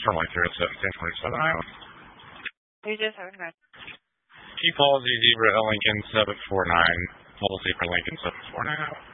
Starlight 01727 Iowa. 3079. Key policy Zebra Lincoln 749. Policy for Lincoln 749 Iowa.